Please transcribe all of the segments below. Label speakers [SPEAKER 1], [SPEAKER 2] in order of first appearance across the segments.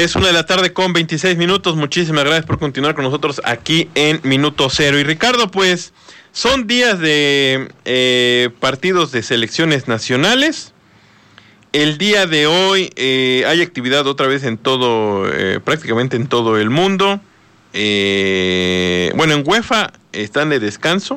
[SPEAKER 1] Es 1:26 p.m. Muchísimas gracias por continuar con nosotros aquí en Minuto Cero. Y Ricardo, pues son días de partidos de selecciones nacionales. El día de hoy hay actividad otra vez en todo, prácticamente en todo el mundo. Bueno, en UEFA están de descanso.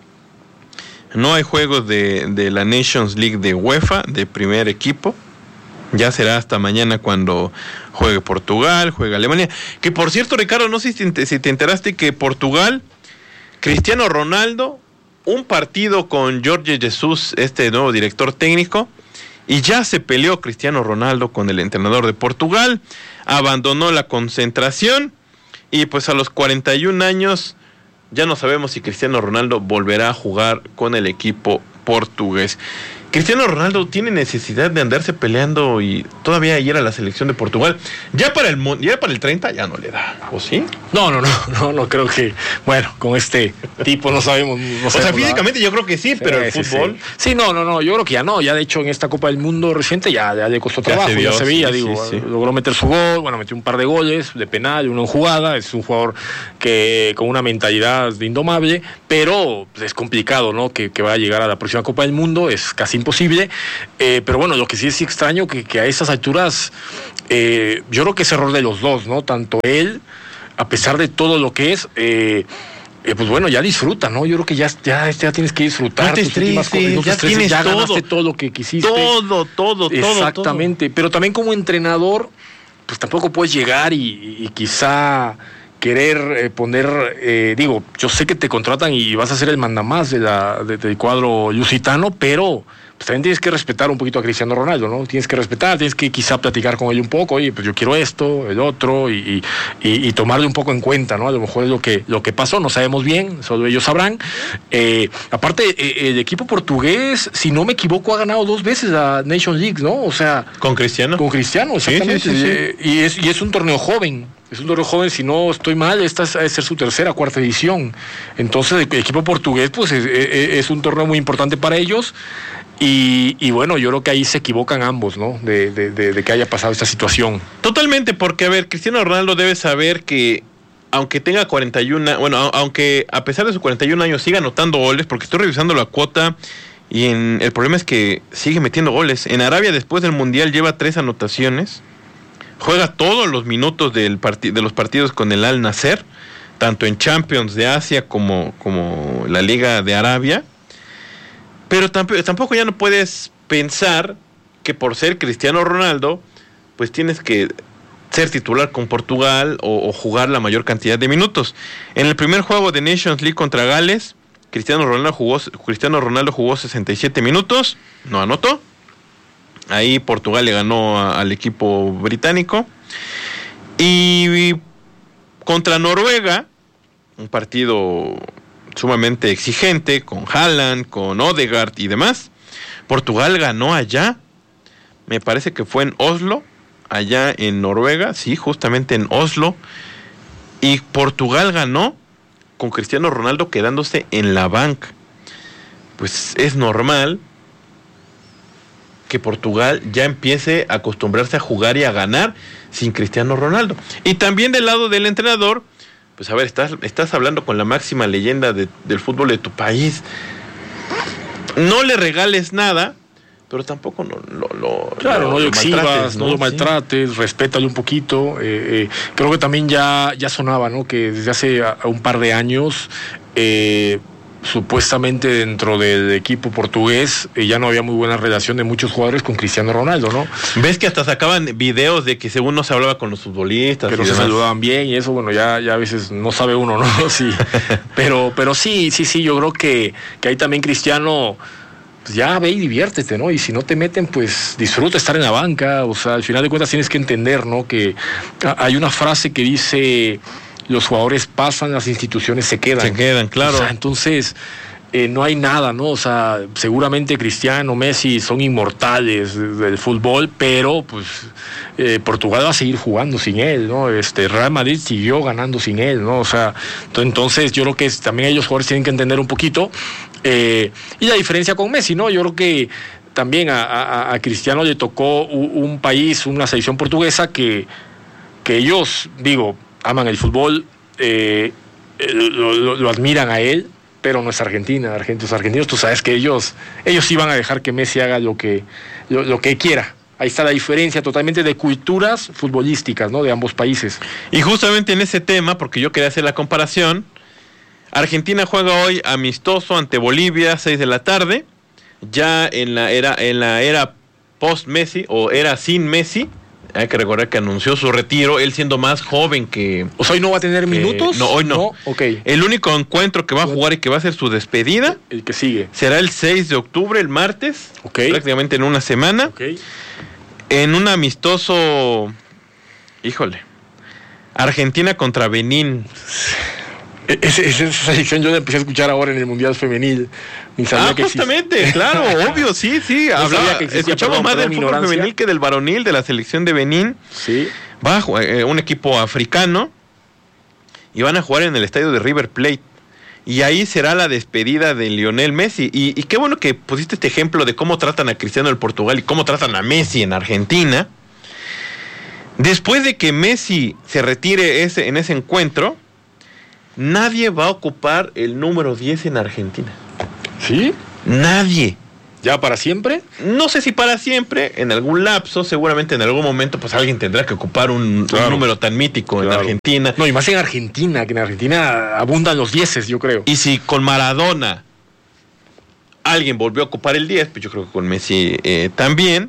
[SPEAKER 1] No hay juegos de la Nations League de UEFA, de primer equipo. Ya será hasta mañana cuando juegue Portugal, juegue Alemania. Que por cierto, Ricardo, no sé si te enteraste que Portugal, Cristiano Ronaldo, un partido con Jorge Jesus, este nuevo director técnico, y ya se peleó Cristiano Ronaldo con el entrenador de Portugal, abandonó la concentración y pues a los 41 años ya no sabemos si Cristiano Ronaldo volverá a jugar con el equipo portugués. Cristiano Ronaldo tiene necesidad de andarse peleando y todavía ir a la selección de Portugal. Ya para el 30 ya no le da, ¿o sí?
[SPEAKER 2] No creo que, bueno, con este tipo no sabemos. O sea,
[SPEAKER 1] físicamente yo creo que sí, pero el fútbol.
[SPEAKER 2] Sí, no, yo creo que ya no. Ya de hecho en esta Copa del Mundo reciente ya le costó trabajo, ya se veía, logró meter su gol, bueno, metió un par de goles de penal, uno en jugada. Es un jugador que con una mentalidad indomable, pero pues, es complicado, ¿no? Que vaya a llegar a la próxima Copa del Mundo, es casi imposible, pero bueno, lo que sí es extraño que a esas alturas yo creo que es error de los dos, ¿no? Tanto él, a pesar de todo lo que es, pues bueno, ya disfruta, ¿no? Yo creo que ya tienes que disfrutar.
[SPEAKER 1] No te estreses,
[SPEAKER 2] ya ganaste todo lo que quisiste.
[SPEAKER 1] Todo.
[SPEAKER 2] Exactamente, pero también como entrenador, pues tampoco puedes llegar y quizá querer poner, yo sé que te contratan y vas a ser el mandamás del cuadro lusitano, pero pues también tienes que respetar un poquito a Cristiano Ronaldo, ¿no? Tienes que quizá platicar con él un poco, oye, pues yo quiero esto, el otro, y tomarle un poco en cuenta, ¿no? A lo mejor es lo que pasó, no sabemos bien, solo ellos sabrán. Aparte, el equipo portugués, si no me equivoco, ha ganado 2 veces la Nations League, ¿no? O sea... ¿Con Cristiano, exactamente.
[SPEAKER 1] Sí.
[SPEAKER 2] Y es un torneo joven. Es un torneo joven, si no estoy mal, esta es ser su 3ª, 4ª edición. Entonces, el equipo portugués, pues, es un torneo muy importante para ellos. Y bueno, yo creo que ahí se equivocan ambos, ¿no? De que haya pasado esta situación.
[SPEAKER 1] Totalmente, porque, a ver, Cristiano Ronaldo debe saber que, aunque tenga 41, aunque a pesar de sus 41 años siga anotando goles, porque estoy revisando la cuota y el problema es que sigue metiendo goles. En Arabia, después del Mundial, lleva 3 anotaciones. Juega todos los minutos de los partidos con el Al Nassr, tanto en Champions de Asia como la Liga de Arabia. Pero tampoco ya no puedes pensar que por ser Cristiano Ronaldo, pues tienes que ser titular con Portugal o jugar la mayor cantidad de minutos. En el primer juego de Nations League contra Gales, Cristiano Ronaldo jugó 67 minutos, no anotó. Ahí Portugal le ganó al equipo británico. Y contra Noruega, un partido sumamente exigente, con Haaland, con Odegaard y demás, Portugal ganó allá, me parece que fue en Oslo, allá en Noruega, sí, justamente en Oslo, y Portugal ganó con Cristiano Ronaldo quedándose en la banca. Pues es normal que Portugal ya empiece a acostumbrarse a jugar y a ganar sin Cristiano Ronaldo. Y también del lado del entrenador, pues a ver, estás hablando con la máxima leyenda del fútbol de tu país. No le regales nada, pero tampoco no
[SPEAKER 2] lo exhibas, no lo maltrates, respétale un poquito. Creo que también ya sonaba, ¿no? Que desde hace un par de años supuestamente dentro del equipo portugués ya no había muy buena relación de muchos jugadores con Cristiano Ronaldo, ¿no?
[SPEAKER 1] Ves que hasta sacaban videos de que según no se hablaba con los futbolistas,
[SPEAKER 2] pero se saludaban bien y eso, bueno, ya a veces no sabe uno, ¿no? Sí. pero sí, yo creo que ahí también Cristiano, pues ya ve y diviértete, ¿no? Y si no te meten, pues disfruta estar en la banca. O sea, al final de cuentas tienes que entender, ¿no? Que hay una frase que dice: los jugadores pasan, las instituciones se quedan.
[SPEAKER 1] Se quedan, claro.
[SPEAKER 2] O sea, entonces no hay nada, ¿no? O sea, seguramente Cristiano, Messi son inmortales del fútbol, pero pues Portugal va a seguir jugando sin él, ¿no? Real Madrid siguió ganando sin él, ¿no? O sea, entonces yo creo que también ellos jugadores tienen que entender un poquito. Y la diferencia con Messi, ¿no? Yo creo que también a Cristiano le tocó un país, una selección portuguesa que que ellos, aman el fútbol, lo admiran a él, pero no es Argentina. Los argentinos, tú sabes que ellos sí van a dejar que Messi haga lo que quiera. Ahí está la diferencia totalmente de culturas futbolísticas, ¿no? De ambos países.
[SPEAKER 1] Y justamente en ese tema, porque yo quería hacer la comparación, Argentina juega hoy amistoso ante Bolivia, 6 de la tarde, ya en la era post-Messi, o era sin Messi. Hay que recordar que anunció su retiro, él siendo más joven que...
[SPEAKER 2] O sea, ¿hoy no va a tener minutos?
[SPEAKER 1] No, hoy no.
[SPEAKER 2] No, okay.
[SPEAKER 1] El único encuentro que va a jugar y que va a ser su despedida...
[SPEAKER 2] El que sigue.
[SPEAKER 1] Será el 6 de octubre, el martes, prácticamente en una semana. En un amistoso... Argentina contra Benín.
[SPEAKER 2] Esa selección yo la empecé a escuchar ahora en el Mundial Femenil.
[SPEAKER 1] Justamente, claro, obvio, sí. Escuchamos más del fútbol femenil que del varonil, de la selección de Benín.
[SPEAKER 2] Sí.
[SPEAKER 1] Va a jugar, un equipo africano y van a jugar en el estadio de River Plate. Y ahí será la despedida de Lionel Messi. Y qué bueno que pusiste este ejemplo de cómo tratan a Cristiano en Portugal y cómo tratan a Messi en Argentina. Después de que Messi se retire en ese encuentro, nadie va a ocupar el número 10 en Argentina.
[SPEAKER 2] ¿Sí?
[SPEAKER 1] Nadie.
[SPEAKER 2] ¿Ya para siempre?
[SPEAKER 1] No sé si para siempre, en algún lapso, seguramente en algún momento, pues alguien tendrá que ocupar un número tan mítico en Argentina.
[SPEAKER 2] No, y más en Argentina, que en Argentina abundan los 10, yo creo.
[SPEAKER 1] Y si con Maradona alguien volvió a ocupar el 10, pues yo creo que con Messi también.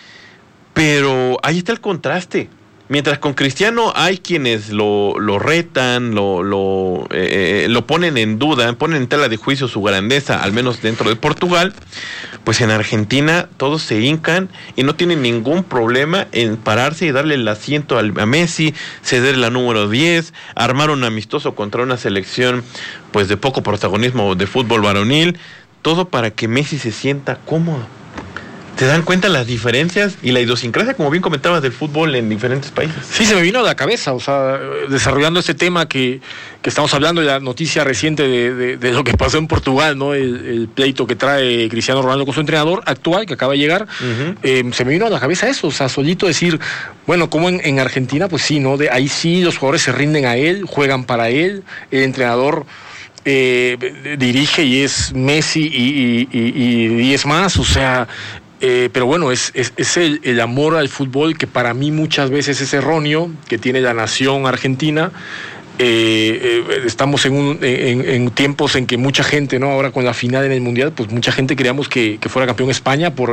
[SPEAKER 1] Pero ahí está el contraste. Mientras con Cristiano hay quienes lo retan, lo ponen en duda, ponen en tela de juicio su grandeza, al menos dentro de Portugal, pues en Argentina todos se hincan y no tienen ningún problema en pararse y darle el asiento a Messi, ceder la número 10, armar un amistoso contra una selección pues de poco protagonismo de fútbol varonil, todo para que Messi se sienta cómodo. ¿Te dan cuenta las diferencias y la idiosincrasia, como bien comentabas, del fútbol en diferentes países?
[SPEAKER 2] Sí, se me vino a la cabeza, o sea, desarrollando este tema que estamos hablando, de la noticia reciente de lo que pasó en Portugal, ¿no? El pleito que trae Cristiano Ronaldo con su entrenador actual, que acaba de llegar. Se me vino a la cabeza eso, o sea, solito decir, bueno, como en Argentina, pues sí, ¿no? Ahí sí los jugadores se rinden a él, juegan para él, el entrenador dirige y es Messi y es más, o sea... pero bueno, es el amor al fútbol que para mí muchas veces es erróneo, que tiene la nación argentina. Estamos en tiempos en que mucha gente, ¿no? Ahora con la final en el Mundial, pues mucha gente queríamos que fuera campeón España por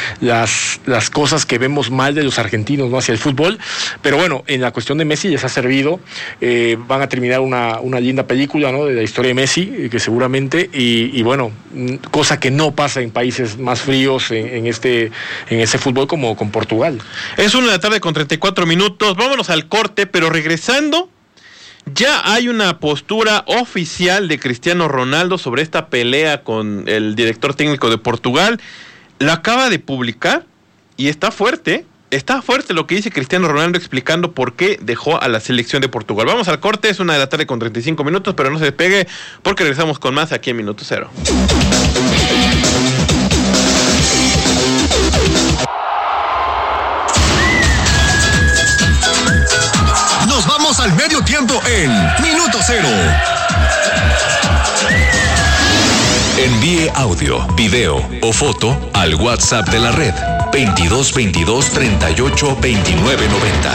[SPEAKER 2] las cosas que vemos mal de los argentinos, ¿no? Hacia el fútbol. Pero bueno, en la cuestión de Messi les ha servido. Van a terminar una linda película, ¿no? De la historia de Messi, que seguramente, y bueno, cosa que no pasa en países más fríos en ese fútbol como con Portugal.
[SPEAKER 1] Es 1:34 p.m. Vámonos al corte, pero regresando. Ya hay una postura oficial de Cristiano Ronaldo sobre esta pelea con el director técnico de Portugal. Lo acaba de publicar y está fuerte lo que dice Cristiano Ronaldo explicando por qué dejó a la selección de Portugal. Vamos al corte, es 1:35 p.m, pero no se despegue porque regresamos con más aquí en Minuto Cero.
[SPEAKER 3] Nos vamos al medio tiempo en Minuto Cero. Envíe audio, video o foto al WhatsApp de la red 2222 38 29 90.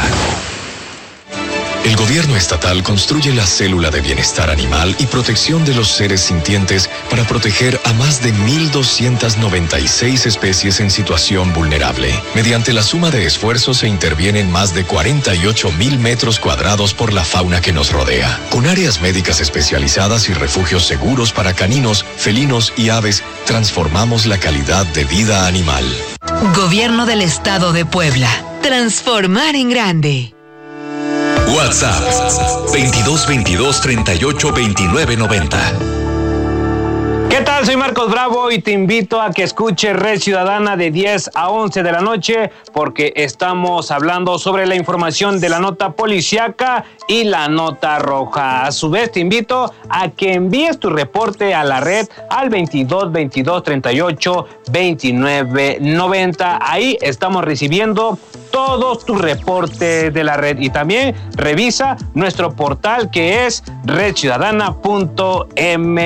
[SPEAKER 3] El gobierno estatal construye la célula de bienestar animal y protección de los seres sintientes para proteger a más de 1,296 especies en situación vulnerable. Mediante la suma de esfuerzos se intervienen más de 48,000 metros cuadrados por la fauna que nos rodea. Con áreas médicas especializadas y refugios seguros para caninos, felinos y aves, transformamos la calidad de vida animal.
[SPEAKER 4] Gobierno del Estado de Puebla. Transformar en grande.
[SPEAKER 3] WhatsApp 2222 38 29 90.
[SPEAKER 5] ¿Qué tal? Soy Marcos Bravo y te invito a que escuches Red Ciudadana de 10 a 11 de la noche porque estamos hablando sobre la información de la nota policíaca y la nota roja. A su vez te invito a que envíes tu reporte a la red al 2222 38 29 90. Ahí estamos recibiendo todos tus reportes de la red. Y también revisa nuestro portal que es redciudadana.mx.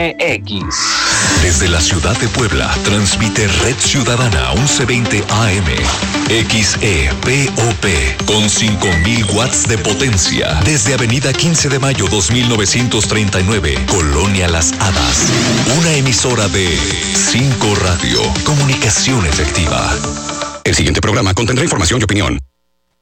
[SPEAKER 3] Desde la ciudad de Puebla, transmite Red Ciudadana 1120 AM, XEPOP, con 5,000 watts de potencia. Desde Avenida 15 de Mayo 2939, Colonia Las Hadas. Una emisora de 5 Radio, comunicación efectiva.
[SPEAKER 6] El siguiente programa contendrá información y opinión.